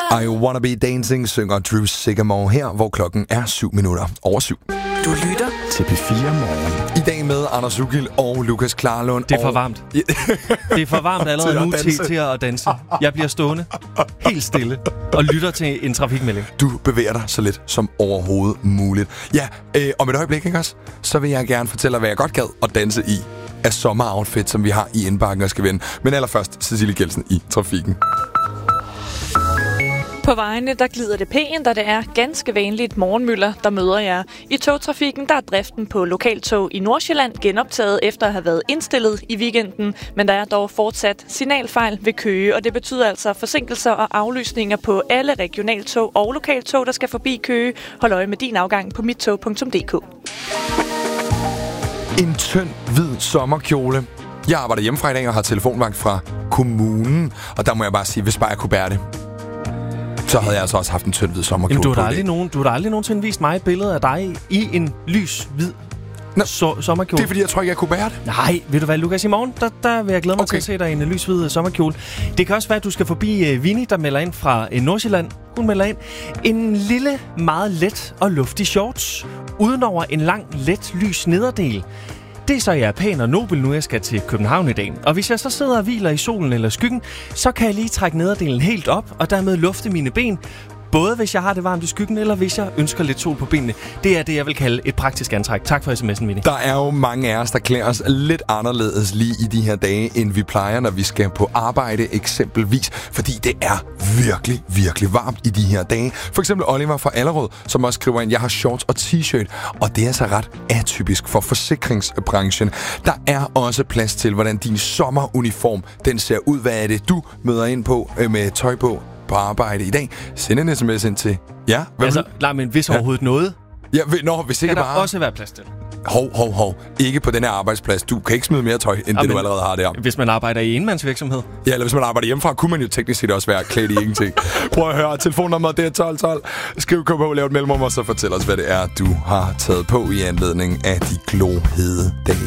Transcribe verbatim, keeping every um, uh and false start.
I Wanna Be Dancing synger Drew Sigamore her, hvor klokken er syv minutter over syv. Du lytter til P fire Morgen. I dag med Anders Ugild og Lukas Klarlund. Det er for varmt. Det er for varmt allerede nu til, til at danse. Jeg bliver stående helt stille og lytter til en trafikmelding. Du bevæger dig så lidt som overhovedet muligt. Ja, øh, om et øjeblik, ikke også? Så vil jeg gerne fortælle dig, hvad jeg godt gad at danse i af sommeroutfit, som vi har i indbakken og skal vende. Men allerførst Cecilie Kjeldsen i trafikken. På vejene, der glider det pænt, og det er ganske vanligt morgenmøller, der møder jer. I togtrafikken, der er driften på lokaltog i Nordsjælland genoptaget efter at have været indstillet i weekenden, men der er dog fortsat signalfejl ved Køge, og det betyder altså forsinkelser og aflysninger på alle regionaltog og lokaltog, der skal forbi Køge. Hold øje med din afgang på mittog punktum d k. En tynd, hvid sommerkjole. Jeg arbejder hjemmefra i dag og har telefonvagt fra kommunen, og der må jeg bare sige, hvis bare jeg kunne bære det, så havde jeg altså også haft en tynd hvid sommerkjole. Jamen, du har på da aldrig, nogen, du har da aldrig nogensinde vist mig et billede af dig i en lys, hvid so- sommerkjole. Det er fordi, jeg tror ikke, jeg kunne bære det. Nej, ved du hvad, Lukas, i morgen, der, der vil jeg glæde mig okay. til at se dig i en lys, hvid sommerkjole. Det kan også være, at du skal forbi uh, Vinnie, der melder ind fra uh, Nordsjælland. Hun melder ind en lille, meget let og luftig shorts, udenover en lang, let, lys nederdel. Det er så, jeg er pæn og nobel nu, jeg skal til København i dag. Og hvis jeg så sidder og hviler i solen eller skyggen, så kan jeg lige trække nederdelen helt op, og dermed lufte mine ben. Både hvis jeg har det varmt i skyggen, eller hvis jeg ønsker lidt sol på benene. Det er det, jeg vil kalde et praktisk antræk. Tak for sms'en, Vinnie. Der er jo mange af os, der klæder os lidt anderledes lige i de her dage, end vi plejer, når vi skal på arbejde eksempelvis. Fordi det er virkelig, virkelig varmt i de her dage. For eksempel Oliver fra Allerød, som også skriver ind, jeg har shorts og t-shirt. Og det er altså ret atypisk for forsikringsbranchen. Der er også plads til, hvordan din sommeruniform den ser ud. Hvad er det, du møder ind på øh, med tøj på? på arbejde i dag. Send en sms ind til... Ja, hvad altså, nej, men hvis overhovedet ja. noget... Ja, nå, hvis ikke kan bare... der også være plads til. Hov, hov, hov. Ikke på den her arbejdsplads. Du kan ikke smide mere tøj, end ja, det, du allerede har der. Hvis man arbejder i enmandsvirksomhed. Ja, eller hvis man arbejder hjemmefra, kunne man jo teknisk set også være klædt i ingenting. Prøv at høre. Telefonnummeret, det er tolv tolv. Skriv K P, lav et mellemrum, og så fortæl os, hvad det er, du har taget på i anledning af de glohede dage.